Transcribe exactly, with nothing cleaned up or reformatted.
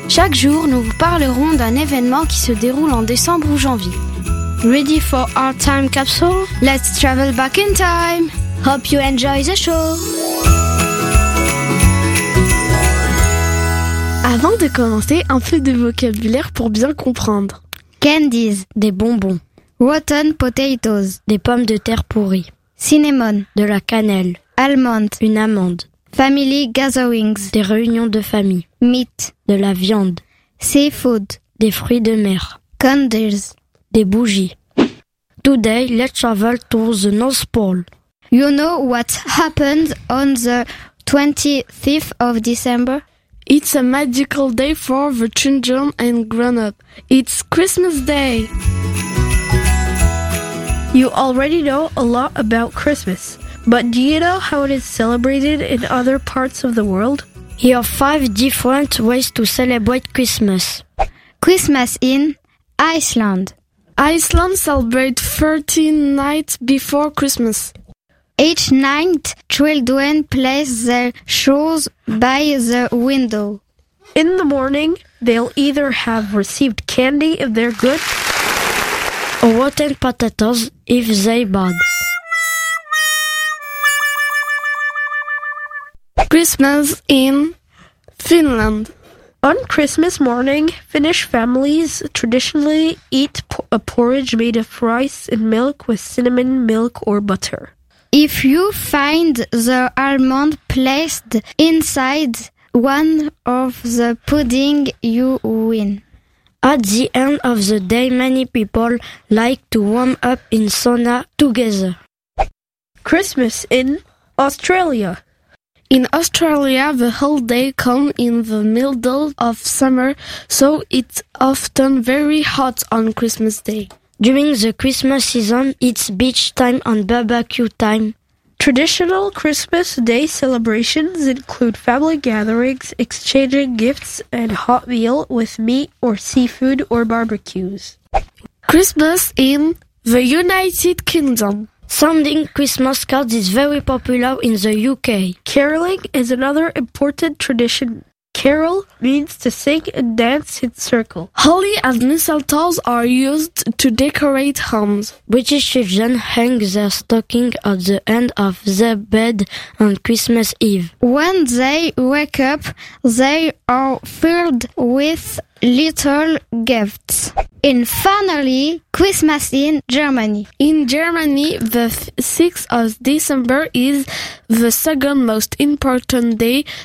Chaque jour, nous vous parlerons d'un événement qui se déroule en décembre ou janvier. Ready for our time capsule? Let's travel back in time. Hope you enjoy the show. Avant de commencer, un peu de vocabulaire pour bien comprendre. Candies, des bonbons. Rotten potatoes, des pommes de terre pourries. Cinnamon, de la cannelle. Almond, une amande. Family gatherings, des réunions de famille. Meat, de la viande. Seafood, des fruits de mer. Candles, des bougies. Today, let's travel to the North Pole. You know what happened on the twenty-fifth of December? It's a magical day for the children and grown-up. It's Christmas Day. You already know a lot about Christmas, but do you know how it is celebrated in other parts of the world? Here are five different ways to celebrate Christmas. Christmas in Iceland. Iceland celebrates thirteen nights before Christmas. Each night, children place their shoes by the window. In the morning, they'll either have received candy if they're good, or rotten potatoes if they bad. Christmas in Finland. On Christmas morning, Finnish families traditionally eat a porridge made of rice and milk with cinnamon, milk, or butter. If you find the almond placed inside one of the pudding, you win. At the end of the day, many people like to warm up in sauna together. Christmas in Australia. In Australia, the holiday comes in the middle of summer, so it's often very hot on Christmas Day. During the Christmas season, it's beach time and barbecue time. Traditional Christmas Day celebrations include family gatherings, exchanging gifts, and hot meal with meat or seafood or barbecues. Christmas in the United Kingdom. Sending Christmas cards is very popular in the U K. Caroling is another important tradition. Carol means to sing and dance in circle. Holly and mistletoes are used to decorate homes. British children hang their stocking at the end of their bed on Christmas Eve. When they wake up, they are filled with little gifts. And finally, Christmas in Germany. In Germany, the sixth of December is the second most important day